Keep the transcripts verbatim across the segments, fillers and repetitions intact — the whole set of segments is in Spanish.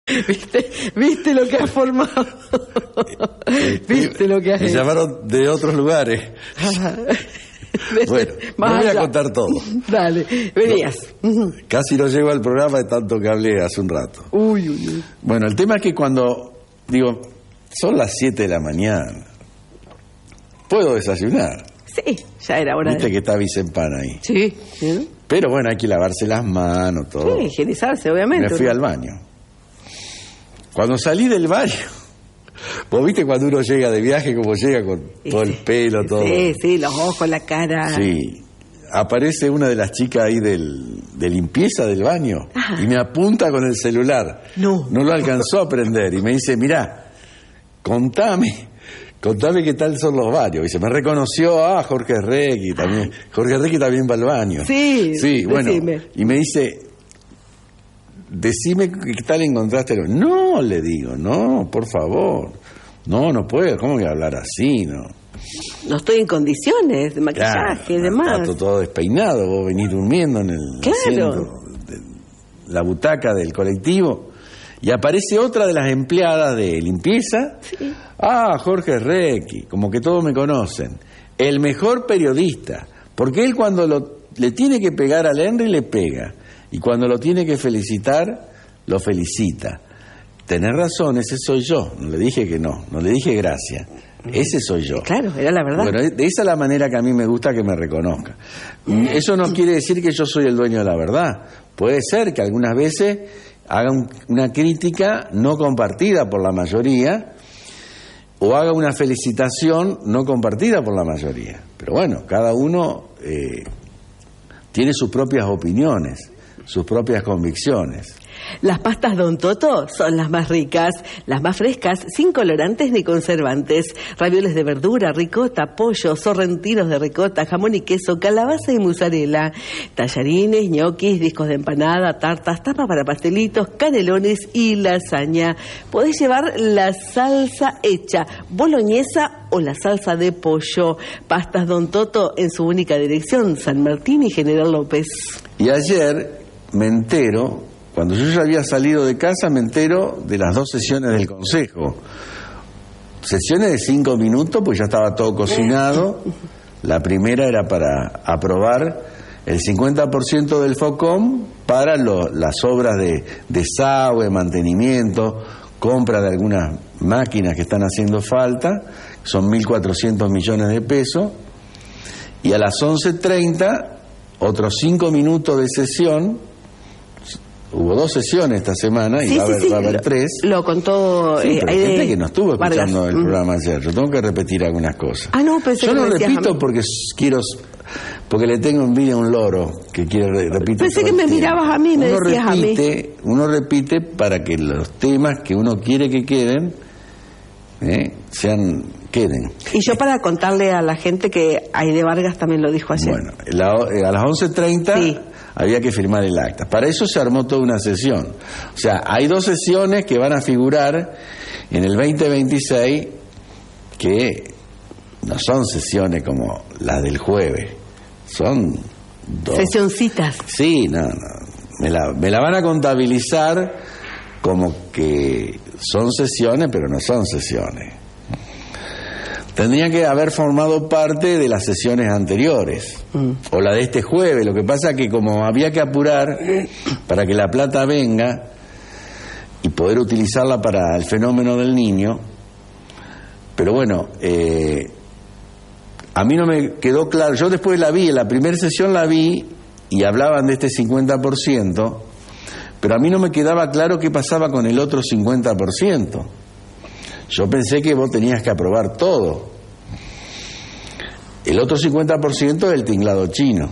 ¿Viste? ¿Viste lo que has formado? ¿Viste lo que has Me hecho? llamaron de otros lugares. Bueno, no voy a contar todo. Dale, venías. Casi no llego al programa de tanto que hablé hace un rato. Uy, uy, uy. Bueno, el tema es que cuando, digo, son las siete de la mañana, puedo desayunar. Sí, ya era hora. Viste de... que está Vicempán ahí. Sí, sí. Pero bueno, hay que lavarse las manos, todo. Sí, higienizarse, obviamente. Me fui ¿no? al baño. Cuando salí del baño, vos viste cuando uno llega de viaje, como llega con Sí, todo el pelo, todo. Sí, sí, los ojos, la cara. Sí. Aparece una de las chicas ahí del, de limpieza del baño. Ajá. Y me apunta con el celular. No. No lo alcanzó a prender. Y me dice, mirá, contame, contame qué tal son los baños. Y se me reconoció, ah, Jorge Requi también. Jorge Requi también va al baño. Sí, Sí, bueno. decime. Y me dice, decime qué tal encontraste. No, le digo, no, por favor. No, no puedo, ¿cómo voy a hablar así? No. No estoy en condiciones de maquillaje y Claro, demás. está todo despeinado, vos venís durmiendo en el Claro. asiento de la butaca del colectivo y aparece otra de las empleadas de limpieza. Sí. Ah, Jorge Requi, como que todos me conocen. El mejor periodista, porque él cuando lo, le tiene que pegar al Henry le pega y cuando lo tiene que felicitar lo felicita. Tenés razón, ese soy yo. No le dije que no, no le dije gracias. Ese soy yo. Claro, era la verdad. Bueno, de esa es la manera que a mí me gusta que me reconozca. Eso no quiere decir que yo soy el dueño de la verdad. Puede ser que algunas veces haga un, una crítica no compartida por la mayoría o haga una felicitación no compartida por la mayoría. Pero bueno, cada uno eh, tiene sus propias opiniones, sus propias convicciones. Las pastas Don Toto son las más ricas, las más frescas, sin colorantes ni conservantes. Ravioles de verdura, ricota, pollo, sorrentinos de ricota, jamón y queso, calabaza y mozzarella. Tallarines, ñoquis, discos de empanada, tartas, tapas para pastelitos, canelones y lasaña. Podés llevar la salsa hecha, boloñesa o la salsa de pollo. Pastas Don Toto en su única dirección, San Martín y General López. Y ayer me entero... Cuando yo ya había salido de casa me entero de las dos sesiones del Consejo. Sesiones de cinco minutos, pues ya estaba todo cocinado. La primera era para aprobar el cincuenta por ciento del FOCOM para lo, las obras de desagüe, mantenimiento, compra de algunas máquinas que están haciendo falta, son mil cuatrocientos millones de pesos. Y a las once treinta, otros cinco minutos de sesión. Hubo dos sesiones esta semana y Sí, va, a sí, haber, sí, va a haber lo, tres. Lo contó... Sí, eh, pero hay de gente que no estuvo escuchando Vargas. el programa ayer. Yo tengo que repetir algunas cosas. Ah, no, pensé Yo que no me decías a repito mí. porque quiero... Porque le tengo envidia a un loro que quiere repetir. Pensé que me mirabas a mí, me uno decías a mí. repite, Uno repite para que los temas que uno quiere que queden, eh, sean queden. Y yo para contarle a la gente que Aide Vargas también lo dijo ayer. Bueno, la- eh, a las once treinta Sí. había que firmar el acta. Para eso se armó toda una sesión. O sea, hay dos sesiones que van a figurar en el veinte veintiséis que no son sesiones como las del jueves. Son dos. Sesioncitas. Sí, no, no. Me la, me la van a contabilizar como que son sesiones, pero no son sesiones. Tendría que haber formado parte de las sesiones anteriores, mm. o la de este jueves. Lo que pasa que como había que apurar para que la plata venga y poder utilizarla para el fenómeno del niño, pero bueno, eh, a mí no me quedó claro. Yo después la vi, en la primera sesión la vi y hablaban de este cincuenta por ciento, pero a mí no me quedaba claro qué pasaba con el otro cincuenta por ciento. Yo pensé que vos tenías que aprobar todo. El otro cincuenta por ciento es el tinglado chino.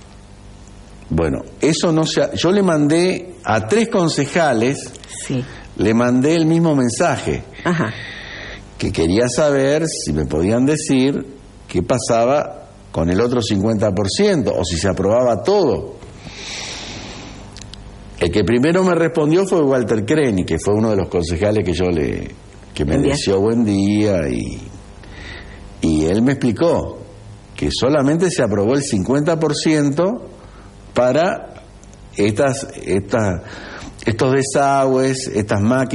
Bueno, eso no se... Ha... Yo le mandé a tres concejales, sí. le mandé el mismo mensaje. Ajá. Que quería saber si me podían decir qué pasaba con el otro cincuenta por ciento, o si se aprobaba todo. El que primero me respondió fue Walter Creni, que fue uno de los concejales que yo le... que me deseó buen día y, y él me explicó que solamente se aprobó el cincuenta por ciento para estas, estas, estos desagües, estas máquinas